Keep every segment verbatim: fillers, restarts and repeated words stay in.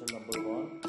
number one.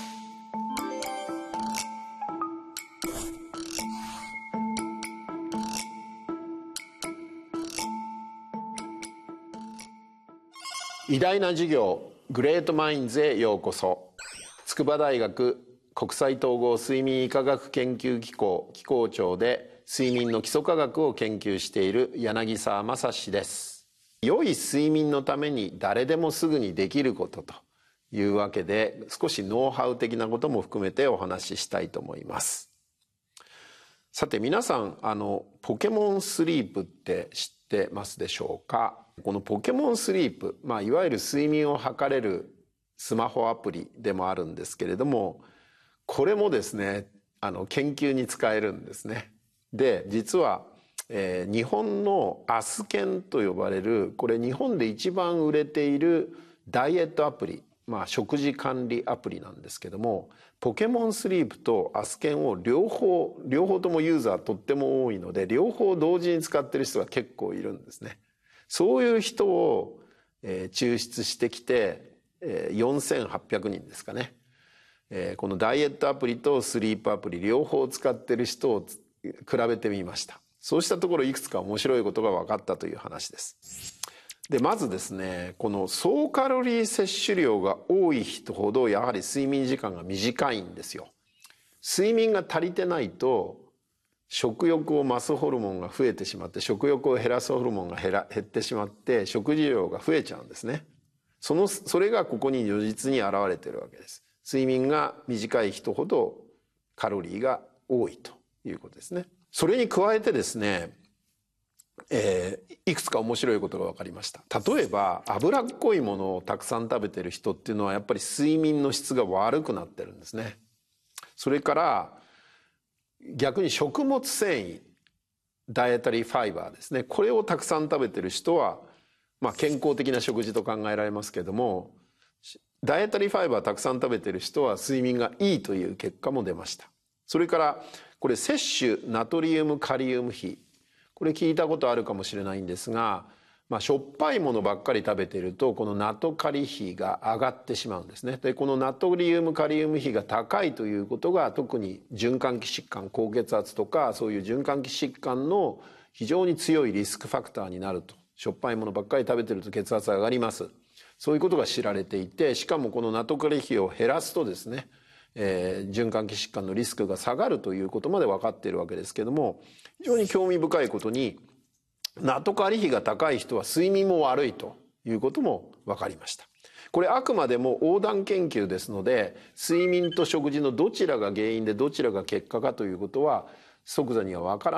偉大な授業グレートマインズへようこそ。筑波大学国際統合睡眠医科学研究機構機構長で睡眠の基礎科学を研究している柳沢正史です。良い睡眠のために誰でもすぐにできることというわけで、少しノウハウ的なことも含めてお話ししたいと思います。さて皆さん、あのポケモンスリープって知ってますでしょうか。このポケモンスリープ、まあ、いわゆる睡眠を測れるスマホアプリでもあるんですけれども、これもですね、あの研究に使えるんですね。で、実は、えー、日本のアスケンと呼ばれる、これ日本で一番売れているダイエットアプリ、まあ、食事管理アプリなんですけども、ポケモンスリープとアスケンを両方両方ともユーザーとっても多いので、両方同時に使ってる人が結構いるんですね。そういう人を、えー、抽出してきて、えー、よんせんはっぴゃくにんですかね、えー、このダイエットアプリとスリープアプリ両方使ってる人を比べてみました。そうしたところいくつか面白いことが分かったという話です。で、まずですね、この総カロリー摂取量が多い人ほどやはり睡眠時間が短いんですよ。睡眠が足りてないと食欲を増すホルモンが増えてしまって、食欲を減らすホルモンが減ら減ってしまって食事量が増えちゃうんですね。そのそれがここに如実に現れているわけです。睡眠が短い人ほどカロリーが多いということですね。それに加えてですね、えー、いくつか面白いことが分かりました。例えば脂っこいものをたくさん食べてる人っていうのはやっぱり睡眠の質が悪くなってるんですね。それから逆に食物繊維、ダイエタリーファイバーですね、これをたくさん食べてる人は、まあ、健康的な食事と考えられますけども、ダイエタリーファイバーたくさん食べてる人は睡眠がいいという結果も出ました。それからこれ摂取ナトリウムカリウム比、これ聞いたことあるかもしれないんですが、まあ、しょっぱいものばっかり食べているとこのナトカリ比が上がってしまうんですね。でこのナトリウムカリウム比が高いということが特に循環器疾患、高血圧とかそういう循環器疾患の非常に強いリスクファクターになると。しょっぱいものばっかり食べてると血圧が上がります。そういうことが知られていて、しかもこのナトカリ比を減らすとですね、えー、循環器疾患のリスクが下がるということまで分かっているわけですけども、非常に興味深いことにナトカリ比が高い人は睡眠も悪いということも分かりました。これあくまでも横断研究ですので、睡眠と食事のどちらが原因でどちらが結果かということは即座には分からない